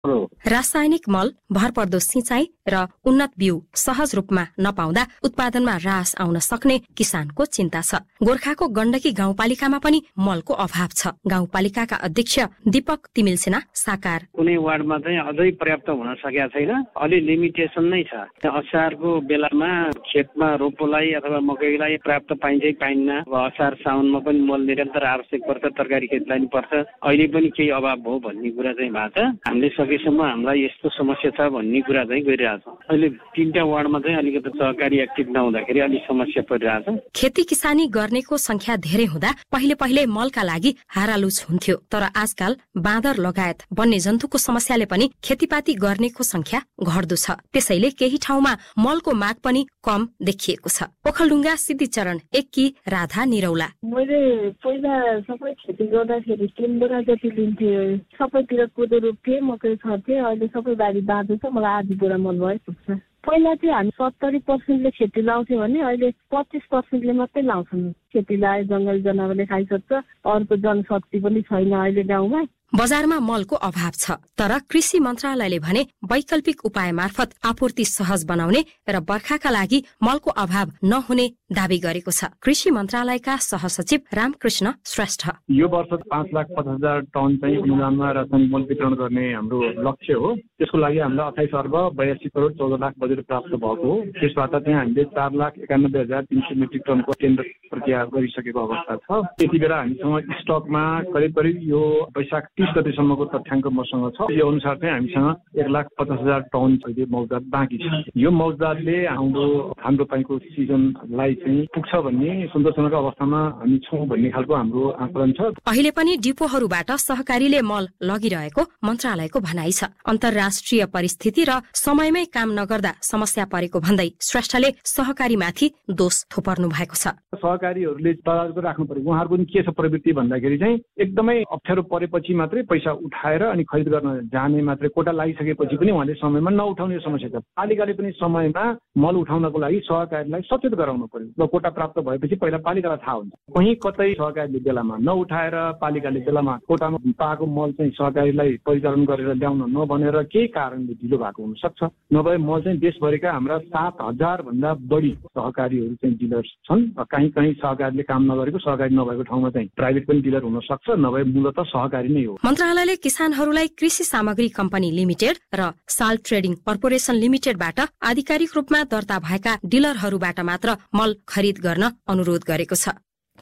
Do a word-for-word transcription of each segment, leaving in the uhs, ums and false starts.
रासायनिक मल, भरपर्दो सिंचाई र उन्नत बिउ सहज रूपमा नपाउँदा उत्पादनमा ह्रास आउन सक्ने किसानको चिन्ता छ। गोर्खाको गण्डकी गाउँपालिकामा पनि मलको अभाव छ। गाउँपालिकाका अध्यक्ष दीपक तिमिलसेना साकार। कुनै वार्डमा चाहिँ अझै पर्याप्त हुन सकेका छैन, अलि लिमिटेसन नै छ। असारको बेलामा खेतमा रोपोलाई अथवा मकैलाई पर्याप्त पाइन्छ पाइन्न। असार साउनमा पनि मल निरन्तर आवश्यक पर्छ, तरकारी खेतलाई पनि पर्छ। अहिले पनि केही अभाव हो भन्ने कुरा चाहिँ भएको छ। हामीले सकेसम्म हामीलाई यस्तो समस्या छ भन्ने कुरा चाहिँ गरिरहेको छ। अहिले तीनटा वार्डमा चाहिँ अलिकति सहकारी एक्टिभ नहुँदाखेरि अलिक समस्या परिरहेको छ। खेती किसानी गर्नेको संख्या धेरै हुँदा पहिले पहिले मलका लागि हारालुच हुन्थ्यो, तर आजकल बाँदर लगायत वन्य जन्तुको समस्याले पनि खेतीपाती गर्नेको संख्या घट्दो छ। त्यसैले केही ठाउँमा मलको माग पनि कम देखिएको छ। ओखलढुङ्गा सिद्धिचरण एकी राधा निरौला। मैले पहिला सबै खेती गर्दाखेरि तीन बोरा जति लिन्थेँ, सबैतिर कोदो रोप्थेँ, मकै छर्थेँ। अहिले सबै बारी बाँधो छ, मलाई आधी बोरा मल भए पुग्छ। पहिला चाहिँ हामी सत्तरी पर्सेन्टले खेती लाउँथ्यौँ भने अहिले पच्चिस पर्सेन्टले मात्रै लाउँछौँ। खेती लाए जङ्गल जनावरले खाइसक्छ, अरूको जनशक्ति पनि छैन अहिले गाउँमा। बजारमा मलको अभाव छ, तर कृषि मन्त्रालयले भने वैकल्पिक उपाय मार्फत आपूर्ति सहज बनाउने र बर्खाका लागि मलको अभाव नहुने दावी गरेको छ। कृषि मन्त्रालयका सहसचिव रामकृष्ण श्रेष्ठ। यो वर्ष पाँच लाख पचास हजार टन चाहिँ अनुदानमा रासायनिक मल वितरण गर्ने हाम्रो लक्ष्य हो। त्यसको लागि हामीलाई अठाइस अर्ब बयासी करोड चौध लाख बजेट प्राप्त भएको हो। त्यसबाट चाहिँ हामीले चार लाख एकानब्बे हजार तिन सय मेट्रिक टनको टेन्डर प्रक्रिया गरिसकेको अवस्था छ। त्यति बेला हामीसँग स्टकमा करिब करिब यो वैशाख तीस गतेसम्मको तथ्याङ्क मसँग छ। यो अनुसार चाहिँ हामीसँग एक लाख पचास हजार टन अहिले मौजात बाँकी छ। यो मौजातले आउँदो धान रोपाइँको सिजनलाई चाहिँ पुग्छ भन्ने सन्तोषजनक अवस्थामा हामी छौँ भन्ने खालको हाम्रो आकलन छ। अहिले पनि डिपोहरूबाट सहकारीले मल लगिरहेको मन्त्रालयको भनाइ छ। अन्तर्राष्ट्रिय परिस्थिति र समयमै काम नगर्दा समस्या परेको भन्दै श्रेष्ठले सहकारीमाथि दोष थोपर्नु भएको छ। सहकारीहरूले तयार राख्नु पर्यो। उहाँहरूको पनि के छ प्रवृत्ति भन्दाखेरि चाहिँ एकदमै अप्ठ्यारो परेपछि मात्रै पैसा उठाएर अनि खरिद गर्न जाने मात्रै, कोटा लागिसकेपछि पनि उहाँले समयमा नउठाउने समस्या छ। पालिकाले पनि समयमा मल उठाउनको लागि सहकारीलाई सचेत गराउनु पर्यो। र कोटा प्राप्त भएपछि पहिला पालिकालाई थाहा हुन्छ। कहीँ कतै सहकारीले बेलामा नउठाएर पालिकाले बेलामा कोटामा पाएको मल चाहिँ सहकारीलाई परिचालन गरेर ल्याउन नभनेर केही कारणले ढिलो भएको हुन सक्छ। नभए मल चाहिँ देशभरिका हाम्रा सात हजार भन्दा बढी सहकारीहरू चाहिँ डिलर्स छन्। कहीँ कहीँ सहकारीले काम नगरेको, सहकारी नभएको ठाउँमा चाहिँ प्राइभेट पनि डिलर हुन सक्छ, नभए मूलत सहकारी नै हो। मन्त्रालयले किसानहरूलाई कृषि सामग्री कम्पनी लिमिटेड र साल ट्रेडिङ कर्पोरेसन लिमिटेडबाट आधिकारिक रूपमा दर्ता भएका डिलरहरूबाट मात्र मल खरिद गर्न अनुरोध गरेको छ।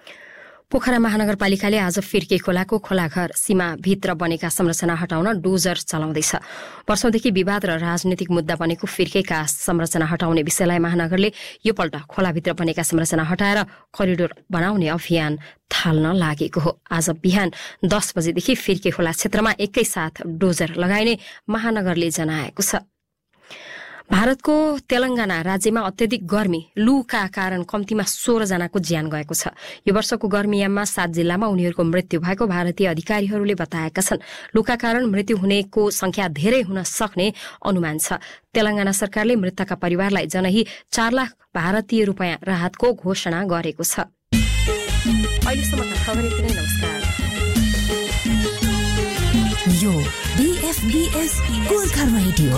पोखरा महानगरपालिकाले आज फिर्के खोलाको खोलाघर सीमा भित्र बनेका संरचना हटाउन डोजर चलाउँदैछ। वर्षौंदेखि विवाद र राजनीतिक मुद्दा बनेको फिर्केका संरचना हटाउने विषयलाई महानगरले यो पल्ट खोलाभित्र बनेका संरचना हटाएर करिडोर बनाउने अभियान थाल्न लागेको हो। आज बिहान दस बजेदेखि फिर्के खोला क्षेत्रमा एकैसाथ डोजर लगाइने महानगरले जनाएको छ। भारतको तेलंगाना राज्यमा अत्यधिक गर्मी लूका कारण कम्तीमा सोह्र जनाको ज्यान गएको छ। यो वर्षको गर्मीयाममा सात जिल्लामा उनीहरूको मृत्यु भएको भारतीय अधिकारीहरूले बताएका छन्। लूका कारण मृत्यु हुनेको संख्या धेरै हुन सक्ने अनुमान छ। तेलंगाना सरकारले मृतकका परिवारलाई जनही चार लाख भारतीय रुपियाँ राहतको घोषणा गरेको छ। अहिलेसम्मका खबर यति नै। नमस्कार। यो बीएफबीएस गोर्खा रेडियो